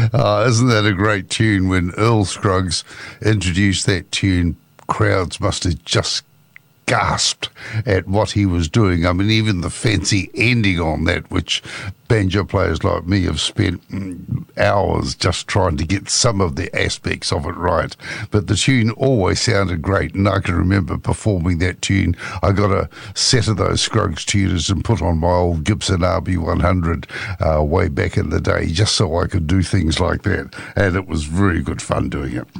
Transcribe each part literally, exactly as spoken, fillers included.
Uh, isn't that a great tune? When Earl Scruggs introduced that tune, crowds must have just gasped at what he was doing. I mean, even the fancy ending on that, which banjo players like me have spent hours just trying to get some of the aspects of it right. But the tune always sounded great, and I can remember performing that tune. I got a set of those Scruggs tuners and put on my old Gibson R B one hundred uh, way back in the day, just so I could do things like that. And it was really good fun doing it.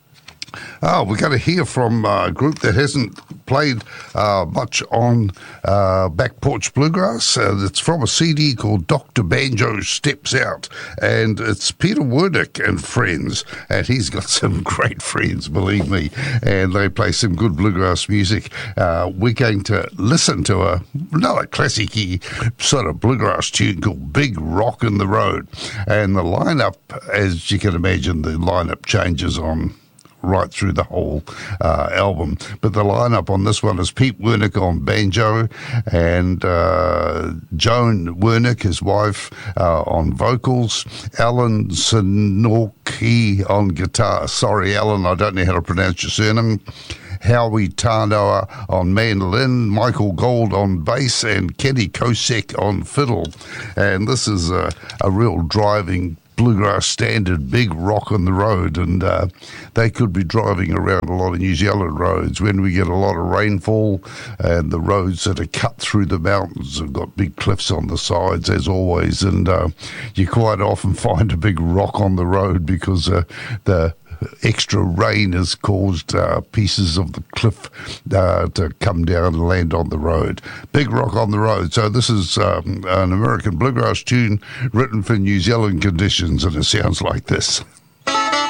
Oh, we're going to hear from a group that hasn't played uh, much on uh, Back Porch Bluegrass. Uh, it's from a C D called Doctor Banjo Steps Out, and it's Peter Wernick and friends, and he's got some great friends, believe me, and they play some good bluegrass music. Uh, we're going to listen to a, another classic-y sort of bluegrass tune called Big Rock in the Road, and the lineup, as you can imagine, the lineup changes on right through the whole uh, album. But the lineup on this one is Pete Wernick on banjo, and uh, Joan Wernick, his wife, uh, on vocals, Alan Sinorki on guitar. Sorry, Alan, I don't know how to pronounce your surname. Howie Tarnoa on mandolin, Michael Gold on bass, and Kenny Kosek on fiddle. And this is a, a real driving bluegrass standard, Big Rock on the Road, and uh, they could be driving around a lot of New Zealand roads when we get a lot of rainfall, and the roads that are cut through the mountains have got big cliffs on the sides, as always, and uh, you quite often find a big rock on the road because uh, the extra rain has caused uh, pieces of the cliff uh, to come down and land on the road. Big Rock on the Road. So this is um, an American bluegrass tune written for New Zealand conditions, and it sounds like this.